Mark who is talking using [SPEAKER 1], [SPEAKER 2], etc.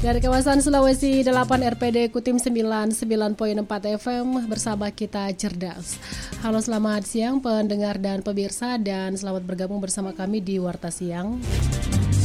[SPEAKER 1] Dari kawasan Sulawesi 8 RPD Kutim 99.4 FM bersama kita cerdas. Halo, selamat siang pendengar dan pemirsa, dan selamat bergabung bersama kami di Warta Siang.